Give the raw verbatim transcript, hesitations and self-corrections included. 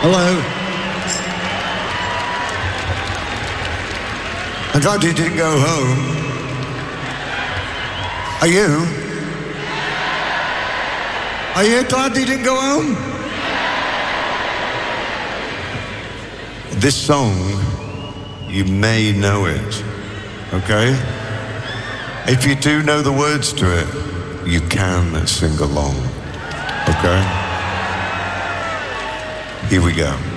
Hello. I'm glad you didn't go home. Are you? Are you glad you didn't go home? This song, you may know it, okay? If you do know the words to it, you can sing along, okay? Here we go.